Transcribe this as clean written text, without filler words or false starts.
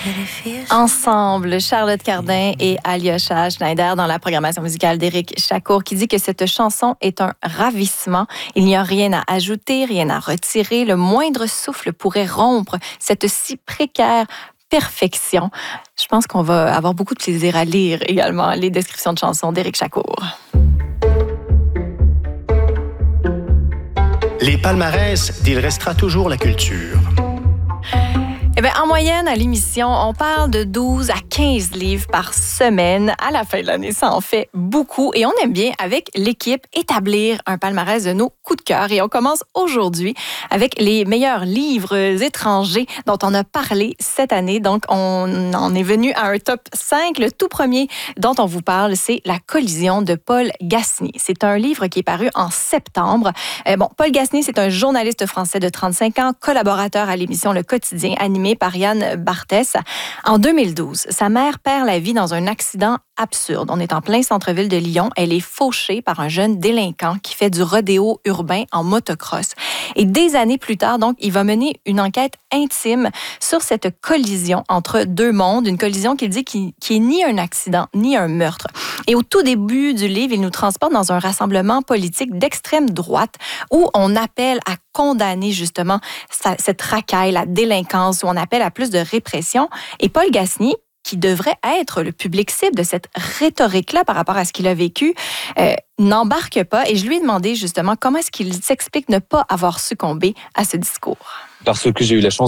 Ensemble, Charlotte Cardin et Alyosha Schneider dans la programmation musicale d'Éric Chacour qui dit que cette chanson est un ravissement. Il n'y a rien à ajouter, rien à retirer. Le moindre souffle pourrait rompre cette si précaire perfection. Je pense qu'on va avoir beaucoup de plaisir à lire également les descriptions de chansons d'Éric Chacour. Les palmarès d'Il restera toujours la culture. Eh bien, en moyenne, à l'émission, on parle de 12 à 15 livres par semaine. À la fin de l'année, ça en fait beaucoup. Et on aime bien, avec l'équipe, établir un palmarès de nos coups de cœur. Et on commence aujourd'hui avec les meilleurs livres étrangers dont on a parlé cette année. Donc, on en est venu à un top 5. Le tout premier dont on vous parle, c'est La collision de Paul Gasny. C'est un livre qui est paru en septembre. Paul Gasny, c'est un journaliste français de 35 ans, collaborateur à l'émission Le Quotidien, animé par Yann Barthès. En 2012, sa mère perd la vie dans un accident absurde. On est en plein centre-ville de Lyon. Elle est fauchée par un jeune délinquant qui fait du rodéo urbain en motocross. Et des années plus tard, donc, il va mener une enquête intime sur cette collision entre deux mondes, une collision qu'il dit qui est ni un accident, ni un meurtre. Et au tout début du livre, il nous transporte dans un rassemblement politique d'extrême droite où on appelle à condamner justement cette racaille, la délinquance, où on appelle à plus de répression. Et Paul Gasny, qui devrait être le public cible de cette rhétorique-là par rapport à ce qu'il a vécu, n'embarque pas. Et je lui ai demandé justement comment est-ce qu'il s'explique ne pas avoir succombé à ce discours. Parce que j'ai eu la chance